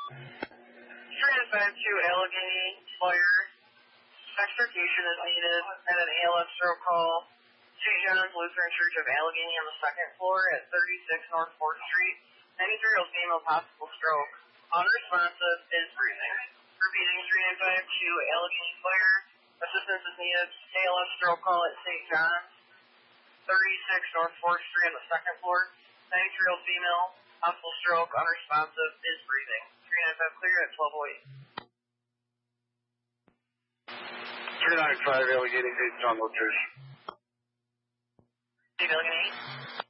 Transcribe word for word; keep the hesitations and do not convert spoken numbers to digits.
three nine five two Allegheny Fire. Extrication is needed at an A L S stroke call. Saint John's Lutheran Church of Allegheny on the second floor at thirty-six North fourth Street. ninety-three-year-old female possible stroke. Unresponsive is breathing. Repeating, three nine five two Allegheny Fire. Assistance is needed. A L S stroke call at Saint John's. thirty-six North fourth Street on the second floor. ninety-three-year-old female possible stroke. Unresponsive is breathing. three nine five clear at twelve oh eight. three nine five Allegheny, Saint John location. Allegheny.